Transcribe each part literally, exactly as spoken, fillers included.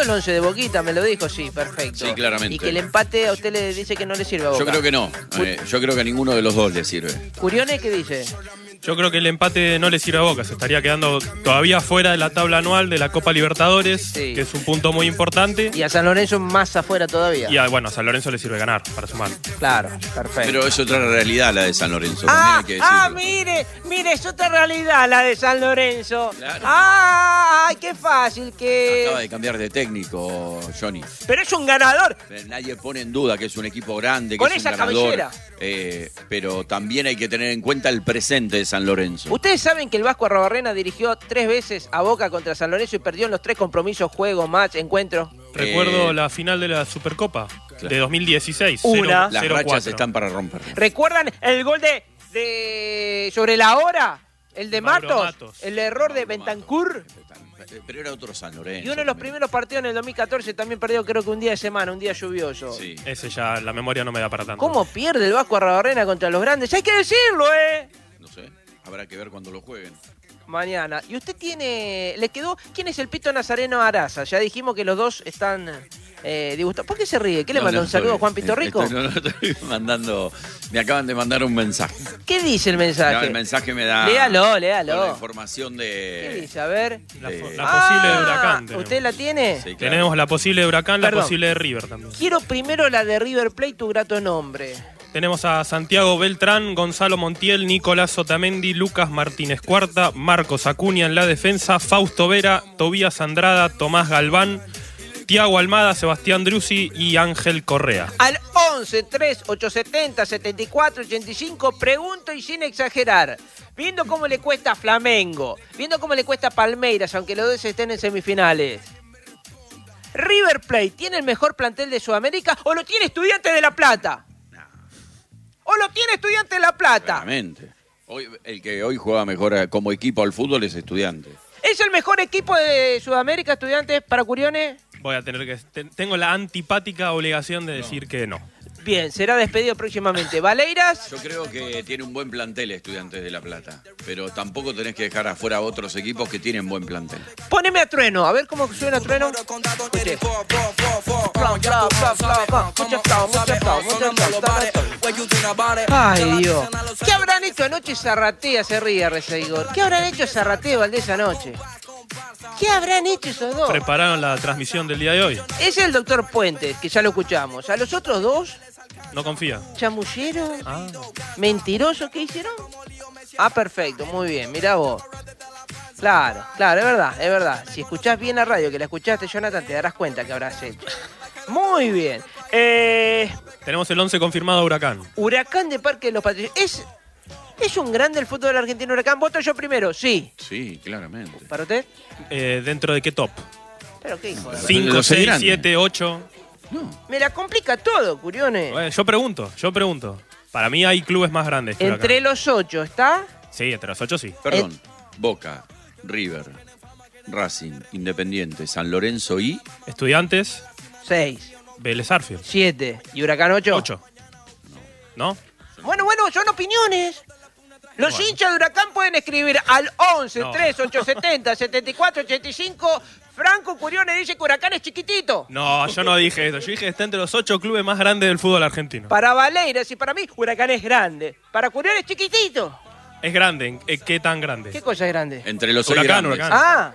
el once de Boquita, me lo dijo, sí, perfecto. Sí, claramente. Y que el empate a usted le dice que no le sirve a Boca. Yo creo que no. Eh, yo creo que a ninguno de los dos le sirve. Curione, ¿qué dice? Yo creo que el empate no le sirve a Boca, se estaría quedando todavía fuera de la tabla anual de la Copa Libertadores, Sí. que es un punto muy importante. Y a San Lorenzo más afuera todavía. Y a, bueno, a San Lorenzo le sirve ganar para sumar. Claro, perfecto. Pero es otra realidad la de San Lorenzo. Ah, también hay que ah, decirlo. mire, mire, es otra realidad la de San Lorenzo. Claro. Ah, ay, qué fácil que... Acaba de cambiar de técnico, Johnny. Pero es un ganador. Pero nadie pone en duda que es un equipo grande, que Con es esa un ganador. cabellera. Eh, pero también hay que tener en cuenta el presente de San Lorenzo. Ustedes saben que el Vasco Arrobarrena dirigió tres veces a Boca contra San Lorenzo y perdió en los tres compromisos, juego, match, encuentro. Recuerdo Eh, la final de la Supercopa claro. de dos mil dieciséis. Una. Las cero rachas cuatro. están para romper. ¿Recuerdan el gol de, de sobre la hora? El de Mauro Matos, Matos. el error de Bentancur. Pero era otro San Lorenzo. Y uno de los también. primeros partidos en el dos mil catorce también perdió creo que un día de semana, un día lluvioso. Sí. Ese ya, la memoria no me da para tanto. ¿Cómo pierde el Vasco Arrobarrena contra los grandes? Hay que decirlo, ¿eh? No sé. Habrá que ver cuando lo jueguen. Mañana. ¿Y usted tiene... ¿Le quedó? ¿Quién es el Pito Nazareno Araza? Ya dijimos que los dos están eh, disgustados. ¿Por qué se ríe? ¿Qué le No, mandó no, un saludo a estoy- Juan Pito Rico? estoy- no, no, estoy mandando. Me acaban de mandar un mensaje. ¿Qué dice el mensaje? No, el mensaje me da. Léalo, léalo. con la información de. ¿Qué dice? A ver. La, fo- Eh, la Ah, posible de Huracán. tenemos. ¿Usted la tiene? Sí, claro. Tenemos la posible de Huracán, la Perdón. posible de River también. Quiero primero la de River Plate, tu grato nombre. Tenemos a Santiago Beltrán, Gonzalo Montiel, Nicolás Otamendi, Lucas Martínez Cuarta, Marcos Acuña en la defensa, Fausto Vera, Tobías Andrada, Tomás Galván, Tiago Almada, Sebastián Drusi y Ángel Correa. Al once, tres, ocho setenta, setenta y cuatro, ochenta y cinco, pregunto y sin exagerar. Viendo cómo le cuesta a Flamengo, viendo cómo le cuesta a Palmeiras, aunque los dos estén en semifinales. ¿River Plate tiene el mejor plantel de Sudamérica o lo tiene Estudiantes de La Plata? ¿O lo tiene Estudiantes de La Plata? Claramente. Hoy, el que hoy juega mejor como equipo al fútbol es Estudiante. ¿Es el mejor equipo de Sudamérica, Estudiantes, para Curione? Voy a tener que... te- Tengo la antipática obligación de decir que no. Bien, será despedido próximamente. ¿Valeiras? Yo creo que tiene un buen plantel Estudiantes de La Plata, pero tampoco tenés que dejar afuera a otros equipos que tienen buen plantel. Poneme a Trueno, a ver cómo suena Trueno. Escuche. Fla, fla, fla, fla, fla. Mucho estado, mucho estado, mucho estado. Ay, Dios. ¿Qué habrán hecho anoche Zarratea? Se ríe Reseigor. ¿Qué habrán hecho Zarratea y Valdés anoche? ¿Qué habrán hecho esos dos? Prepararon la transmisión del día de hoy. Es el doctor Puentes, que ya lo escuchamos. A los otros dos, No confía. chamulleros, Ah. mentirosos, ¿qué hicieron? Ah, perfecto, muy bien, mirá vos. Claro, claro, es verdad, es verdad. Si escuchás bien la radio, que la escuchaste, Jonathan, te darás cuenta que habrás hecho. Muy bien. Eh, Tenemos el once confirmado de Huracán. Huracán de Parque de los Patricios. ¿Es, ¿Es un grande el fútbol argentino Huracán? ¿Voto yo primero? Sí. Sí, claramente. ¿Para usted? Eh, ¿Dentro de qué top? ¿Pero qué hijo de... cinco, los seis seis, grandes. siete, ocho. Me la complica todo, Curione. Bueno, yo pregunto, yo pregunto. Para mí hay clubes más grandes que Entre Huracán. los ocho, ¿está? Sí, entre los ocho sí. Perdón. Boca, River, Racing, Independiente, San Lorenzo y. Estudiantes, Seis, Vélez Arfield. siete. ¿Y Huracán ocho? ocho. ¿No? Bueno, bueno, son opiniones. Los Bueno. hinchas de Huracán pueden escribir al once, No. tres, ocho setenta, setenta y cuatro, ochenta y cinco. Franco Curione dice que Huracán es chiquitito. No, yo no dije eso. Yo dije que está entre los ocho clubes más grandes del fútbol argentino. Para Valeiras y para mí, Huracán es grande. Para Curione es chiquitito. Es grande. ¿En ¿Qué tan grande? ¿Qué cosa es grande? Entre los seis Huracán, grandes. Huracán. Ah,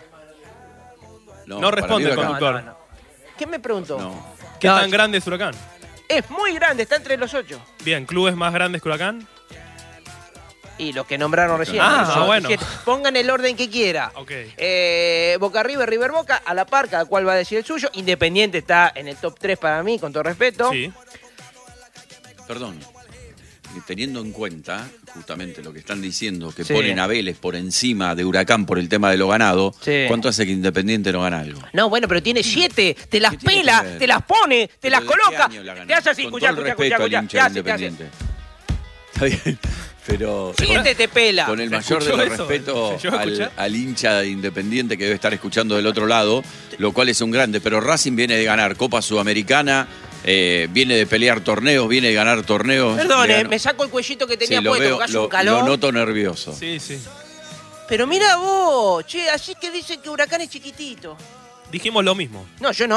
No para responde mí el Huracán. conductor. no, no. ¿Qué me preguntó? No. ¿Qué No, tan grande es Huracán? es muy grande, está entre los ocho. Bien, ¿clubes más grandes que Huracán? Y los que nombraron recién. Ah, Son bueno. siete. Pongan el orden que quiera. Ok. Eh, Boca River, River Boca, a la par, cada cual va a decir el suyo. Independiente está en el top tres para mí, con todo respeto. Sí. Perdón. Y teniendo en cuenta justamente lo que están diciendo, que Sí. ponen a Vélez por encima de Huracán por el tema de lo ganado, Sí. ¿cuánto hace que Independiente no gana algo? No, bueno, pero tiene siete, te las ¿Qué tiene pela, que ver? te las pone, te las ¿Pero de qué coloca. año la ganó? Te hace así, Con escuchá, todo el escuchá, respeto escuchá, al escuchá. hincha Te de hace, te hace. Independiente. Está bien, pero Siete te pela. con el ¿Se mayor de escuchó los eso? respetos ¿Se llegó a al, escuchar? al hincha de Independiente que debe estar escuchando del otro lado, lo cual es un grande, pero Racing viene de ganar Copa Sudamericana, eh, viene de pelear torneos, viene de ganar torneos. Perdón, Le eh, ganó. me saco el cuellito que tenía Sí, lo puesto, veo, porque hace lo, un calor. lo noto nervioso. Sí, sí. Pero mira vos, che, así que dicen que Huracán es chiquitito. Dijimos lo mismo. No, yo no.